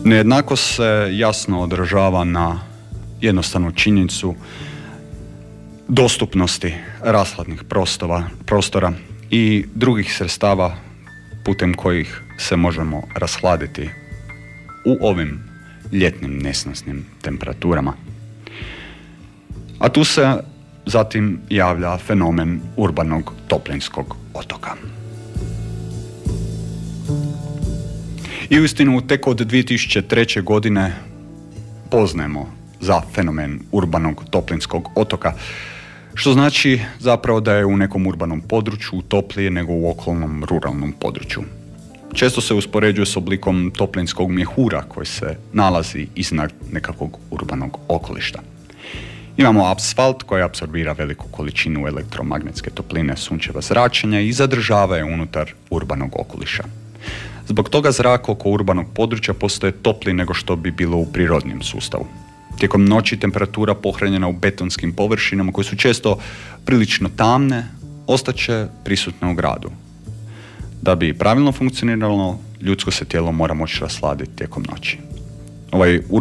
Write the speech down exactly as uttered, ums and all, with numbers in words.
Nejednakost se jasno odražava na jednostavnu činjenicu dostupnosti rashladnih prostora, prostora i drugih sredstava putem kojih se možemo rashladiti u ovim ljetnim nesnosnim temperaturama. A tu se zatim javlja fenomen urbanog toplinskog otoka. I uistinu tek od dvije tisuće treće. godine poznajemo za fenomen urbanog toplinskog otoka, što znači zapravo da je u nekom urbanom području toplije nego u okolnom ruralnom području. Često se uspoređuje s oblikom toplinskog mjehura koji se nalazi iznad nekakvog urbanog okolišta. Imamo asfalt koji apsorbira veliku količinu elektromagnetske topline sunčeva zračenja i zadržava je unutar urbanog okoliša. Zbog toga zrak oko urbanog područja postaje topliji nego što bi bilo u prirodnim sustavu. Tijekom noći temperatura pohranjena u betonskim površinama koje su često prilično tamne, ostaće prisutna u gradu. Da bi pravilno funkcioniralo, ljudsko se tijelo mora moći rasladiti tijekom noći. Ovaj